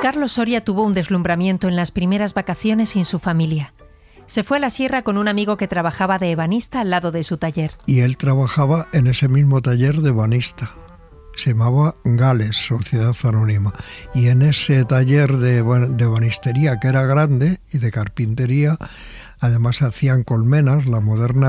Carlos Soria tuvo un deslumbramiento en las primeras vacaciones sin su familia. Se fue a la sierra con un amigo que trabajaba de ebanista al lado de su taller. Y él trabajaba en ese mismo taller de ebanista. Se llamaba Gales, Sociedad Anónima. Y en ese taller de ebanistería, que era grande, y de carpintería, además hacían colmenas, la moderna